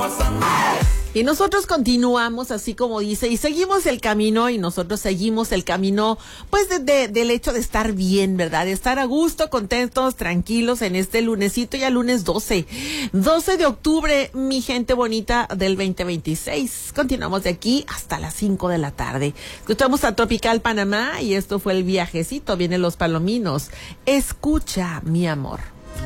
Y nosotros continuamos así como dice, y seguimos el camino, y nosotros seguimos el camino, pues del hecho de estar bien, ¿verdad? De estar a gusto, contentos, tranquilos en este lunesito, ya lunes 12 de octubre, mi gente bonita del 2026. Continuamos de aquí hasta las 5 de la tarde. Escuchamos a Tropical Panamá, y esto fue el viajecito, vienen los palominos. Escucha, mi amor.